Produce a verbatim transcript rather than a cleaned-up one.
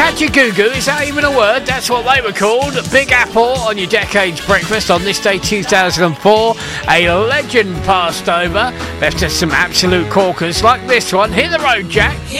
Catch-a-goo-goo, is that even a word? That's what they were called. Big Apple on your Decades Breakfast on this day two thousand four. A legend passed over, left us some absolute corkers like this one. Hit the road, Jack.